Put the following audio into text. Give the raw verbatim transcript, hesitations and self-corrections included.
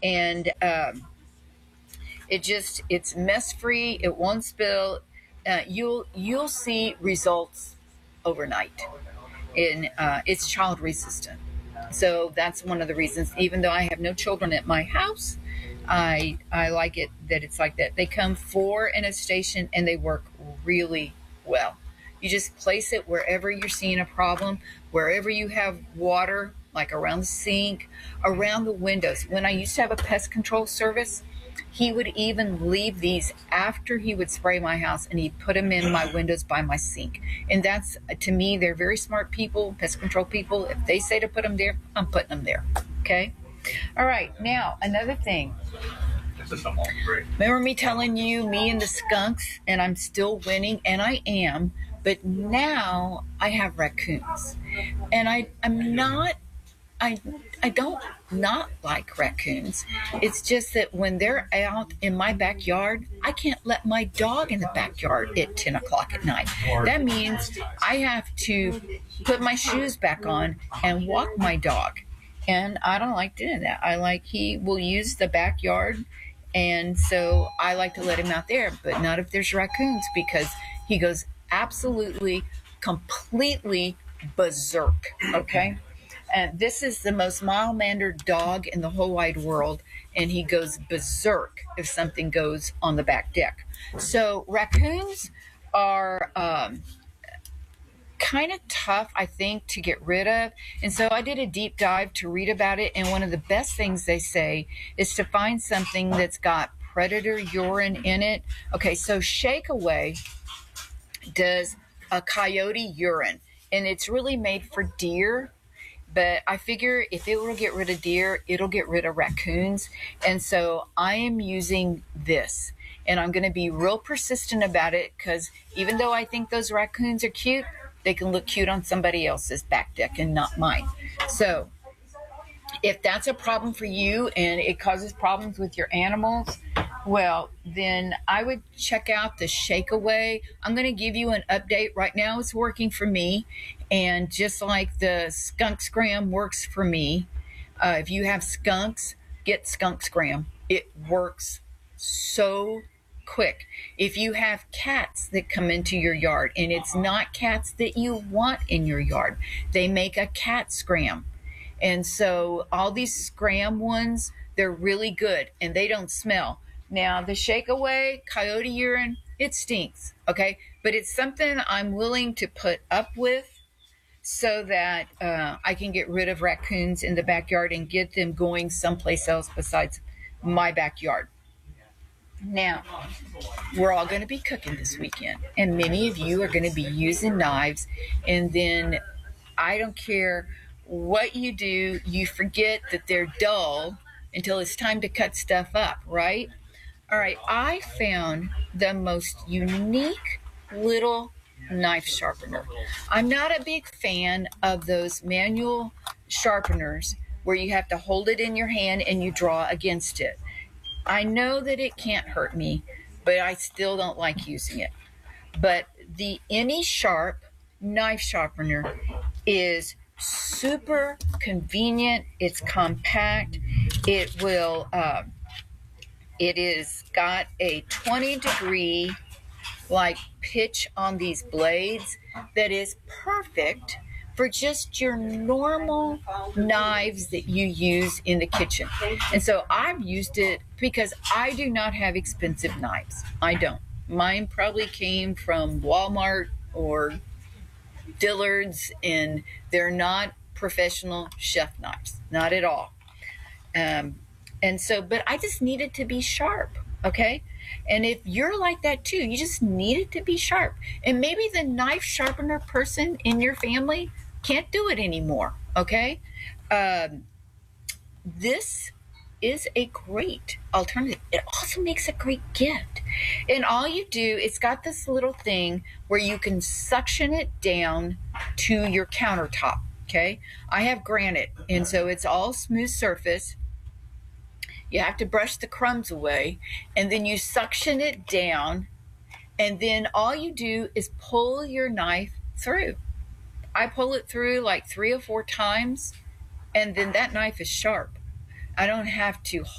and um, it just it's mess free. It won't spill. Uh, you'll you'll see results overnight. In uh, it's child resistant, so that's one of the reasons. Even though I have no children at my house, I I like it that it's like that. They come four in a station and they work really well. You just place it wherever you're seeing a problem, wherever you have water, like around the sink, around the windows. When I used to have a pest control service, he would even leave these after he would spray my house, and he'd put them in my windows by my sink. And that's, to me, they're very smart people, pest control people. If they say to put them there, I'm putting them there. Okay? All right. Now, another thing. Remember me telling you, me and the skunks, and I'm still winning, and I am, but now I have raccoons. And I, I'm not I I don't not like raccoons. It's just that when they're out in my backyard, I can't let my dog in the backyard at ten o'clock at night. That means I have to put my shoes back on and walk my dog. And I don't like doing that. I like he will use the backyard, and so I like to let him out there, but not if there's raccoons, because he goes absolutely, completely berserk, okay? And this is the most mild-mannered dog in the whole wide world, and he goes berserk if something goes on the back deck. So raccoons are um, kind of tough, I think, to get rid of. And so I did a deep dive to read about it, and one of the best things they say is to find something that's got predator urine in it. Okay, so Shake Away does a coyote urine, and it's really made for deer. But I figure if it will get rid of deer, it'll get rid of raccoons. And so I am using this. And I'm going to be real persistent about it, because even though I think those raccoons are cute, they can look cute on somebody else's back deck and not mine. So if that's a problem for you and it causes problems with your animals, well, then I would check out the Shake Away. I'm going to give you an update. Right now it's working for me. And just like the skunk scram works for me, uh, if you have skunks, get skunk scram. It works so quick. If you have cats that come into your yard, and it's not cats that you want in your yard, they make a cat scram. And so all these scram ones, they're really good, and they don't smell. Now, the Shake Away coyote urine, it stinks, okay? But it's something I'm willing to put up with, so that uh, I can get rid of raccoons in the backyard and get them going someplace else besides my backyard. Now, we're all going to be cooking this weekend, and many of you are going to be using knives, and then I don't care what you do, you forget that they're dull until it's time to cut stuff up, right? All right, I found the most unique little knife sharpener. I'm not a big fan of those manual sharpeners where you have to hold it in your hand and you draw against it. I know that it can't hurt me, but I still don't like using it. But the AnySharp knife sharpener is super convenient. It's compact. It will, uh, it is got a twenty degree like pitch on these blades that is perfect for just your normal knives that you use in the kitchen. And so I've used it because I do not have expensive knives. I don't. Mine probably came from Walmart or Dillard's, and they're not professional chef knives. Not at all. Um, and so, but I just need it to be sharp. Okay? And if you're like that too, you just need it to be sharp. And maybe the knife sharpener person in your family can't do it anymore. Okay? Um, this is a great alternative. It also makes a great gift. And all you do, it's got this little thing where you can suction it down to your countertop. Okay? I have granite, and so it's all smooth surface. You have to brush the crumbs away, and then you suction it down, and then all you do is pull your knife through. I pull it through like three or four times, and then that knife is sharp. I don't have to